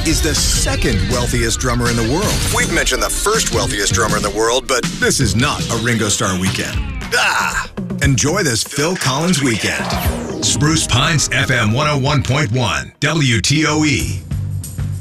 is the second wealthiest drummer in the world. We've mentioned the first wealthiest drummer in the world, but this is not a Ringo Starr weekend. Enjoy this Phil Collins weekend. Spruce Pines FM 101.1 WTOE.